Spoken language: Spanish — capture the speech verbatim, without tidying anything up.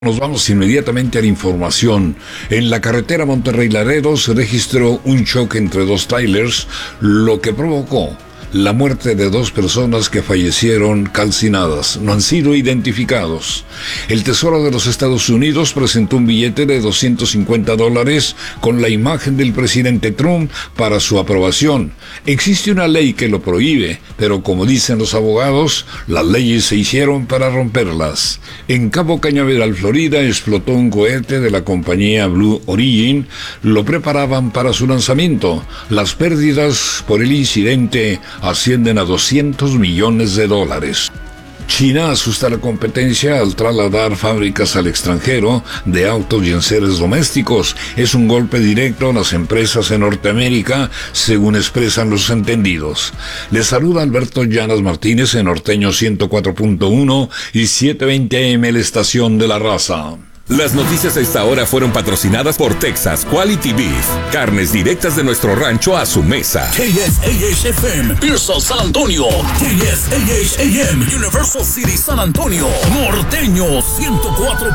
Nos vamos inmediatamente a la información. En la carretera Monterrey-Laredo se registró un choque entre dos trailers, lo que provocó la muerte de dos personas que fallecieron calcinadas. No han sido identificados. El Tesoro de los Estados Unidos presentó un billete de doscientos cincuenta dólares con la imagen del presidente Trump para su aprobación. Existe una ley que lo prohíbe, pero como dicen los abogados, las leyes se hicieron para romperlas. En Cabo Cañaveral, Florida, explotó un cohete de la compañía Blue Origin. Lo preparaban para su lanzamiento. Las pérdidas por el incidente ascienden a doscientos millones de dólares. China asusta la competencia al trasladar fábricas al extranjero de autos y enseres domésticos. Es un golpe directo a las empresas en Norteamérica, según expresan los entendidos. Les saluda Alberto Llanas Martínez en Norteño ciento cuatro punto uno y setecientos veinte A M, la estación de la raza. Las noticias a esta hora fueron patrocinadas por Texas Quality Beef. Carnes directas de nuestro rancho a su mesa. K S A H F M, Pearsall, San Antonio. K S A H A M, Universal City, San Antonio. Norteño ciento cuatro.